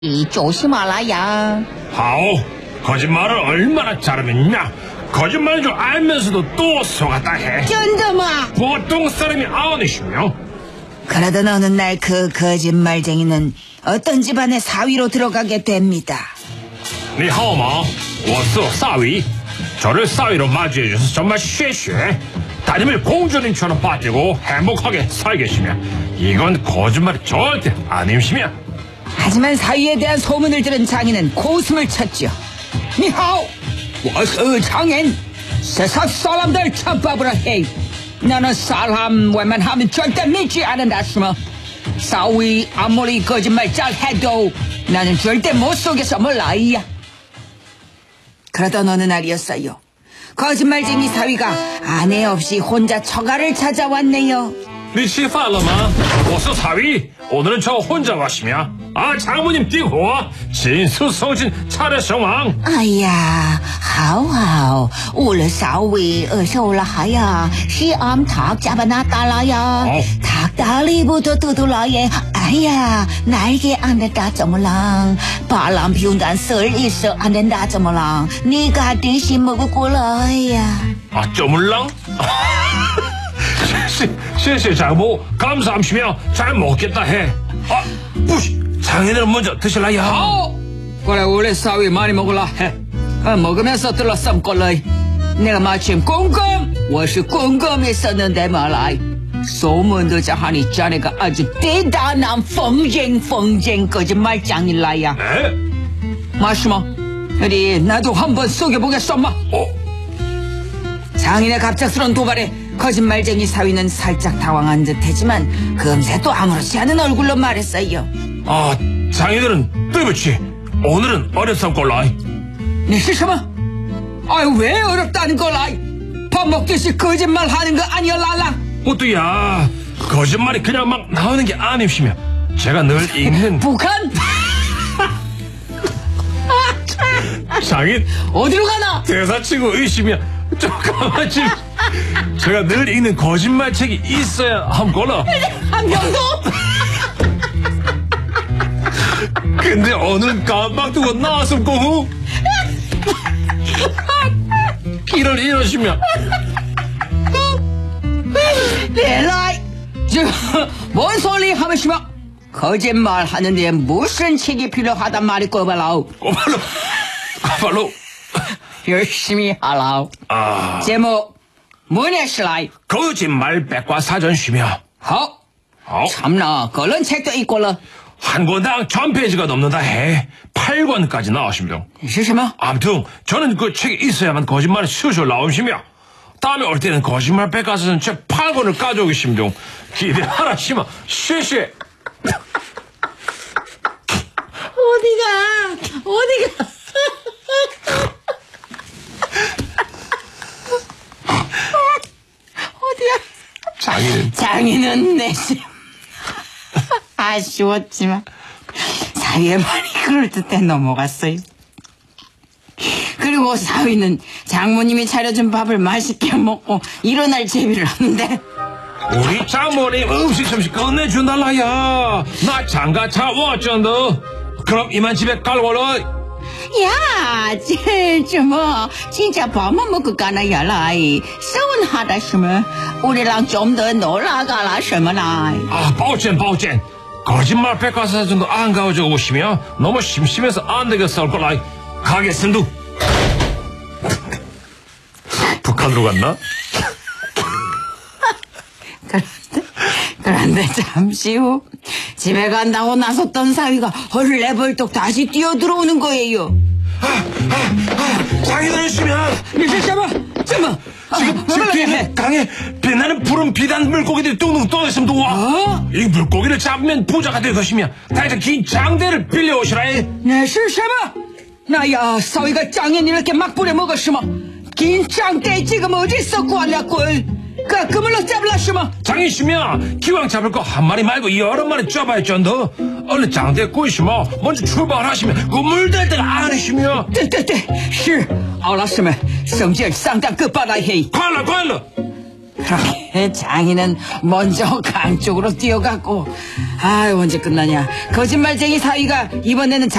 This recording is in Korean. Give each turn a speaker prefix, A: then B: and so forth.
A: 조심하라야.
B: 하오, 거짓말을 얼마나 잘하면냐? 거짓말 줄 알면서도 또 속았다 해.
A: 쩐다마.
B: 보통 사람이 아니시며.
A: 그러던 어느 날 그 거짓말쟁이는 어떤 집안의 사위로 들어가게 됩니다.
B: 니 하오마, 我是萨维. 저를 사위로 맞이해줘서 정말 쉐쉐. 따님을 공주님처럼 빠지고 행복하게 살겠으며 이건 거짓말이 절대 아님시며.
A: 하지만 사위에 대한 소문을 들은 장인은 고웃음을 쳤죠. 니하오, 我是 장인. 세상 사람들 찬밥을 해. 나는 사람 웬만하면 절대 믿지 않는다 스머. 사위 아무리 거짓말 잘해도 나는 절대 못 속여서 몰라야. 그러던 어느 날이었어요. 거짓말쟁이 사위가 아내 없이 혼자 처가를 찾아왔네요.
B: 니吃饭了吗? 我是사위. 오늘은 저 혼자 왔으며. 아, 장모님 띵호. 진수성진 차례성왕.
A: 아야, 하오. 우리 사위 어서 올라하야. 시암 닭 잡아놨달라야. 닭다리부터 뜯으라야. 아야, 날개 안 된다 저물랑. 바람 피운다는 썰 있어 안 된다 저물랑. 네가 대신 먹을거라야.
B: 아, 저물랑? 谢谢 장모. 감사합시며 잘 먹겠다 해. 아, 부시. 장인어른 먼저 드실라요.
A: 아오. 그래, 우리 사위 많이 먹을라 해. 먹으면서 들러 쌈꼴라이. 내가 마침 꽁꽁 我是 꽁꽁이 썼는데 말아이. 소문도 자하니 자네가 아주 대단한 펑쟁 거짓말장일라야.
B: 에?
A: 마시마. 어디 나도 한번 속여보겠소마. 장인의 갑작스러운 도발에 거짓말쟁이 사위는 살짝 당황한 듯했지만 금세 또 아무렇지 않은 얼굴로 말했어요.
B: 아, 장인어른, 对不起. 오늘은 어렵삼 꼴라이.
A: 네, 시셔마? 아유, 왜 어렵다는 걸라이? 밥 먹듯이 거짓말하는 거 아니야랄라?
B: 어떠야? 거짓말이 그냥 막 나오는 게 아님시며 제가 늘 읽는
A: 북한?
B: 장인
A: 어디로 가나?
B: 대사치고 의심이야. 잠깐만, 지금 제가 늘 읽는 거짓말 책이 있어야 함 걸어.
A: 한 병도?
B: 근데 오늘은 깜빡 두고 나왔음 꼬후. 길을 잃으시며.
A: 내라이. 뭔 소리 하면시마? 거짓말 하는데 무슨 책이 필요하단 말이 꼬발라우.
B: 꼬발로.
A: 열심히 하라우. 제목 뭐냐시라이?
B: 거짓말 백과사전시며.
A: 참나, 그런 책도 있고라.
B: 한 권당 1000페이지가 넘는다 해. 8권까지 나오시며.
A: 시시마?
B: 아무튼 저는 그 책이 있어야만 거짓말이 술술 나오시며 다음에 올 때는 거짓말 백과사전 책 8권을 가져오시며 기대하라 시마. 쉐쉐.
A: 어디가? 어디야? 장인은 내심 아쉬웠지만 사위의 말이 그럴듯해 넘어갔어요. 그리고 사위는 장모님이 차려준 밥을 맛있게 먹고 일어날 제비를 하는데
B: 우리 장모님 음식 솜씨 끝내준달라야. 나 장가차 왔전다. 그럼 이만 집에 갈고라.
A: 야, 뭐 진짜 밥만 먹고 가나야 라이. 서운하다 싶으면 우리랑 좀 더 놀아가라 싶으나.
B: 아, 抱歉 거짓말 백과사전도 안 가져 오시며 너무 심심해서 안 되겠어 걸라. 가겠습니다. 북한으로 갔나?
A: 그런데 잠시 후 집에 간다고 나섰던 사위가 헐레벌떡 다시 뛰어들어오는 거예요.
B: 장인어른 씨면
A: 잠깐만.
B: 지금 뒤에 강에 빛나는 푸른 비단 물고기들이 뚱뚱 떠있으면 도와. 이 물고기를 잡으면 부자가 될 것이며 다이자 긴 장대를 빌려오시라 해.
A: 네, 실시마. 나야 사위가 장인 이렇게 막 부려먹었으마. 긴 장대 지금 어디서 구하려고. 그물로 잡으라시마.
B: 장인씨면 기왕 잡을 거 한 마리 말고 여러 마리 잡아야 쩐더. 얼른 장대 꼬이시며 먼저 출발하시면 그 물댈 때가 아니시며.
A: 시 알았으면 성질 상당 끝바다에.
B: 快了
A: 그렇게 장인은 먼저 강 쪽으로 뛰어갔고, 언제 끝나냐. 거짓말쟁이 사위가 이번에는